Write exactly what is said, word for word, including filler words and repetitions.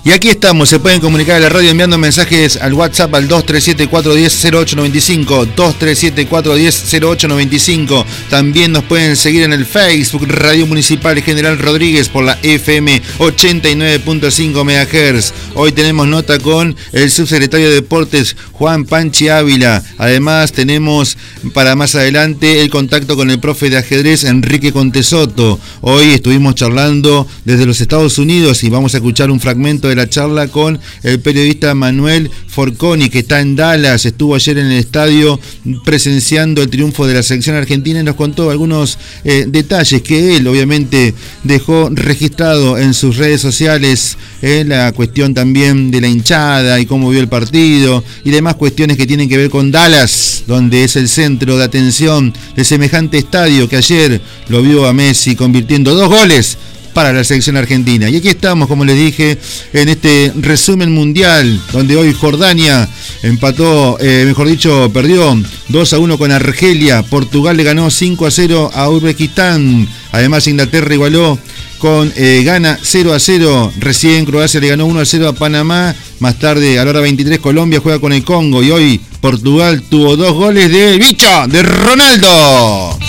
Y aquí estamos, se pueden comunicar a la radio enviando mensajes al WhatsApp al dos tres siete cuatro uno cero cero ocho nueve cinco, dos tres siete cuatro uno cero cero ocho nueve cinco. También nos pueden seguir en el Facebook Radio Municipal General Rodríguez por la F M ochenta y nueve punto cinco megahertz. Hoy tenemos nota con el subsecretario de Deportes Juan Panchi Ávila. Además tenemos para más adelante el contacto con el profe de ajedrez Enrique Contesoto. Hoy estuvimos charlando desde los Estados Unidos y vamos a escuchar un fragmento de la charla con el periodista Manuel Forconi, que está en Dallas, estuvo ayer en el estadio presenciando el triunfo de la selección argentina y nos contó algunos eh, detalles que él obviamente dejó registrado en sus redes sociales, eh, la cuestión también de la hinchada y cómo vio el partido y demás cuestiones que tienen que ver con Dallas, donde es el centro de atención de semejante estadio que ayer lo vio a Messi convirtiendo dos goles para la selección argentina. Y aquí estamos, como les dije, en este resumen mundial, donde hoy Jordania empató, eh, mejor dicho, perdió dos a uno con Argelia. Portugal le ganó cinco a cero a Uzbekistán. Además, Inglaterra igualó con eh, Ghana cero a cero. Recién Croacia le ganó uno a cero a Panamá. Más tarde, a la hora veintitrés, Colombia juega con el Congo. Y hoy Portugal tuvo dos goles de bicho, de Ronaldo.